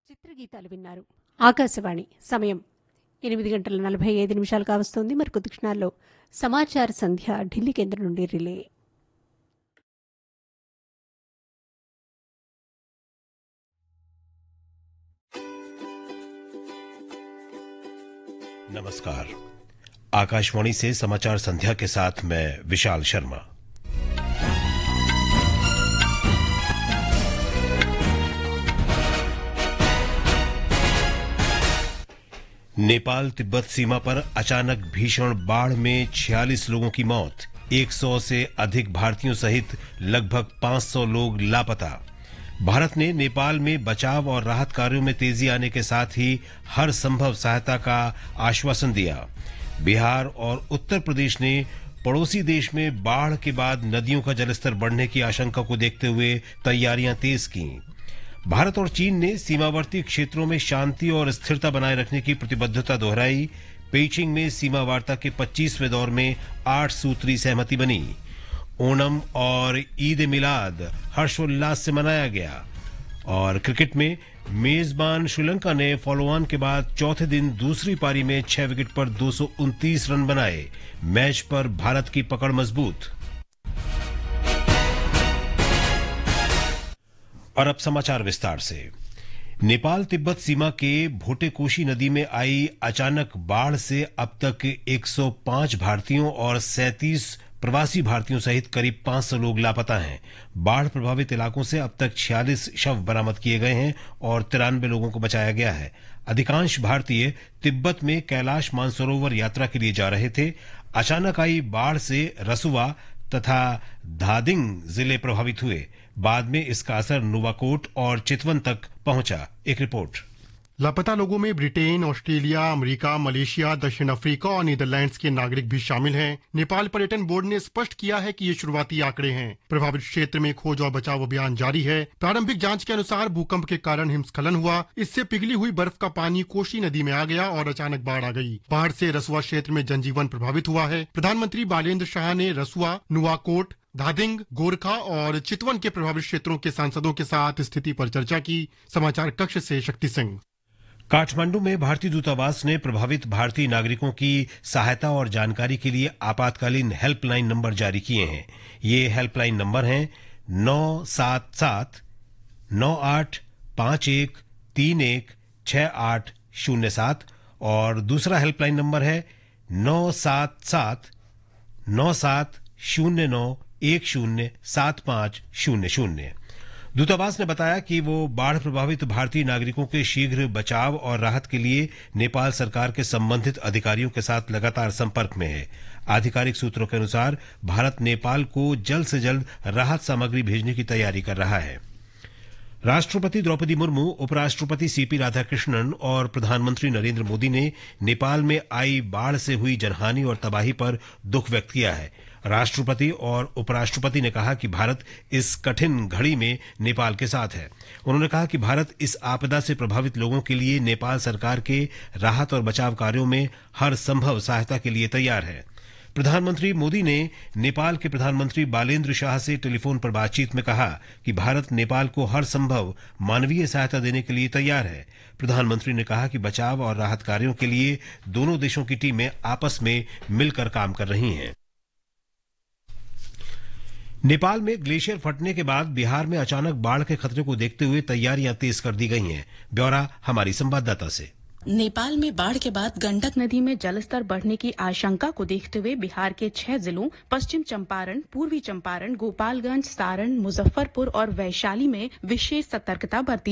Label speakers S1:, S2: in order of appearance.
S1: చిత్రగీతాలు విన్నారు. ఆకాశవాణి సమయం 8:45 కావస్తోంది. మరికొద్ది క్షణాల్లో సమాచార సంధ్య ఢిల్లీ కేంద్రం నుండి రిలే.
S2: नमस्कार। आकाशवाणी से समाचार संध्या के साथ मैं विशाल शर्मा। नेपाल तिब्बत सीमा पर अचानक भीषण बाढ़ में 46 लोगों की मौत, 100 से अधिक भारतीयों सहित लगभग 500 लोग लापता। भारत ने नेपाल में बचाव और राहत कार्यों में तेजी आने के साथ ही हर संभव सहायता का आश्वासन दिया। बिहार और उत्तर प्रदेश ने पड़ोसी देश में बाढ़ के बाद नदियों का जलस्तर बढ़ने की आशंका को देखते हुए तैयारियां तेज की। भारत और चीन ने सीमावर्ती क्षेत्रों में शांति और स्थिरता बनाए रखने की प्रतिबद्धता दोहराई। पेइचिंग में सीमा वार्ता के 25वें दौर में 8 सूत्री सहमति बनी। ओणम और ईद ए मिलाद हर्षोल्लास से मनाया गया। और क्रिकेट में मेजबान श्रीलंका ने फॉलो ऑन के बाद चौथे दिन दूसरी पारी में 6 विकेट पर 229 रन बनाए। मैच पर भारत की पकड़ मजबूत। और अब समाचार विस्तार से। नेपाल तिब्बत सीमा के भोटेकोशी नदी में आई अचानक बाढ़ से अब तक 105 भारतीयों और 37 प्रवासी भारतीयों सहित करीब 500 लोग लापता हैं। बाढ़ प्रभावित इलाकों से अब तक 46 शव बरामद किए गए हैं और 93 लोगों को बचाया गया है। अधिकांश भारतीय तिब्बत में कैलाश मानसरोवर यात्रा के लिए जा रहे थे। अचानक आई बाढ़ से रसुवा तथा धादिंग जिले प्रभावित हुए। बाद में इसका असर नुवाकोट और चितवन तक पहुंचा। एक रिपोर्ट।
S3: लापता लोगों में ब्रिटेन, ऑस्ट्रेलिया, अमेरिका, मलेशिया, दक्षिण अफ्रीका और नीदरलैंड्स के नागरिक भी शामिल हैं। नेपाल पर्यटन बोर्ड ने स्पष्ट किया है कि ये शुरुआती आंकड़े हैं। प्रभावित क्षेत्र में खोज और बचाव अभियान जारी है। प्रारंभिक जांच के अनुसार भूकंप के कारण हिमस्खलन हुआ। इससे पिघली हुई बर्फ का पानी कोशी नदी में आ गया और अचानक बाढ़ आ गई। बाढ़ से रसुआ क्षेत्र में जनजीवन प्रभावित हुआ है। प्रधानमंत्री बालेन्द्र शाह ने रसुआ, नुवाकोट, धादिंग, गोरखा और चितवन के प्रभावित क्षेत्रों के सांसदों के साथ स्थिति पर चर्चा की। समाचार कक्ष से शक्ति सिंह।
S2: काठमांडू में भारतीय दूतावास ने प्रभावित भारतीय नागरिकों की सहायता और जानकारी के लिए आपातकालीन हेल्पलाइन नंबर जारी किए हैं। ये हेल्पलाइन नंबर हैं 977 98 51 31 6807 और दूसरा हेल्पलाइन नंबर है 977 9709 107500। दूतावास ने बताया कि वो बाढ़ प्रभावित भारतीय नागरिकों के शीघ्र बचाव और राहत के लिए नेपाल सरकार के संबंधित अधिकारियों के साथ लगातार संपर्क में है। आधिकारिक सूत्रों के अनुसार भारत नेपाल को जल्द से जल्द राहत सामग्री भेजने की तैयारी कर रहा है। राष्ट्रपति द्रौपदी मुर्मू, उपराष्ट्रपति सीपी राधाकृष्णन और प्रधानमंत्री नरेंद्र मोदी ने नेपाल में आई बाढ़ से हुई जनहानि और तबाही पर दुख व्यक्त किया है। राष्ट्रपति और उपराष्ट्रपति ने कहा कि भारत इस कठिन घड़ी में नेपाल के साथ है। उन्होंने कहा कि भारत इस आपदा से प्रभावित लोगों के लिए नेपाल सरकार के राहत और बचाव कार्यों में हर संभव सहायता के लिए तैयार है। प्रधानमंत्री मोदी ने नेपाल के प्रधानमंत्री बालेन्द्र शाह से टेलीफोन पर बातचीत में कहा कि भारत नेपाल को हर संभव मानवीय सहायता देने के लिए तैयार है। प्रधानमंत्री ने कहा कि बचाव और राहत कार्यों के लिए दोनों देशों की टीमें आपस में मिलकर काम कर रही हैं। नेपाल में ग्लेशियर फटने के बाद बिहार में अचानक बाढ़ के खतरे को देखते हुए तैयारियां तेज कर दी गई हैं। ब्यौरा हमारी संवाददाता से।
S4: नेपाल में बाढ़ के बाद गंडक नदी में जलस्तर बढ़ने की आशंका को देखते हुए बिहार के 6 जिलों पश्चिम चंपारण, पूर्वी चंपारण, गोपालगंज, सारण, मुजफ्फरपुर और वैशाली में विशेष सतर्कता बरती